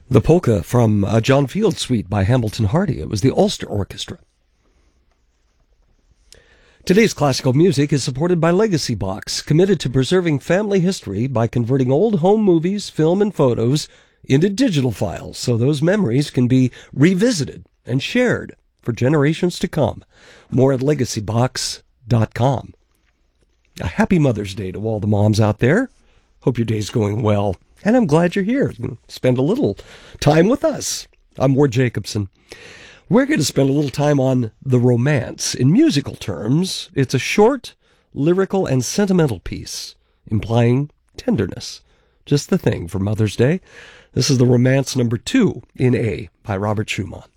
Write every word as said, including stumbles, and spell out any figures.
The polka from a John Field suite by Hamilton Hardy. It was the Ulster Orchestra. Today's classical music is supported by Legacy Box, committed to preserving family history by converting old home movies, film, and photos into digital files so those memories can be revisited and shared for generations to come. More at legacy box dot com. A happy Mother's Day to all the moms out there. Hope your day's going well. And I'm glad you're here and spend a little time with us. I'm Ward Jacobson. We're going to spend a little time on the romance. In musical terms, it's a short, lyrical, and sentimental piece, implying tenderness. Just the thing for Mother's Day. This is the Romance number two in A by Robert Schumann.